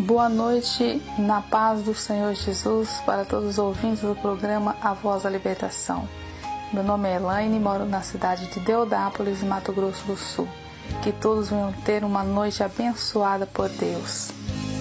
Boa noite, na paz do Senhor Jesus, para todos os ouvintes do programa A Voz da Libertação. Meu nome é Elaine e moro na cidade de Deodápolis, Mato Grosso do Sul. Que todos venham ter uma noite abençoada por Deus.